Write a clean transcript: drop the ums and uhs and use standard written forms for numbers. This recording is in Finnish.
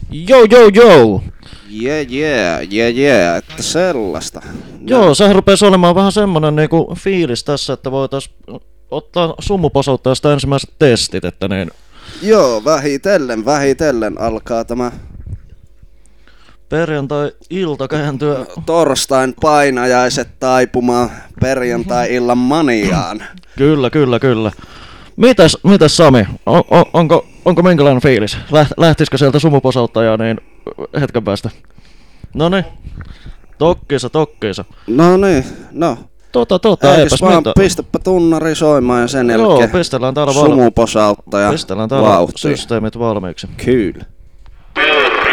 Joo. Että sellaista. Joo, sehän rupesi olemaan vähän semmonen niinku fiilis tässä, että voitais ottaa sumuposauttajasta ensimmäiset testit, että niin... Joo, vähitellen alkaa tämä perjantai-ilta kääntyä... torstain painajaiset taipumaan perjantai-illan maniaan. Kyllä. Mitäs Sami, onko minkälainen fiilis? Lähtisikö sieltä sumuposauttajaa niin hetken päästä? Noniin, tokkiisa. Eipäs vaan pistäpä tunnari soimaan ja sen jälkeen joo, pistellään täällä sumuposauttaja. systeemit valmiiksi. Kyllä.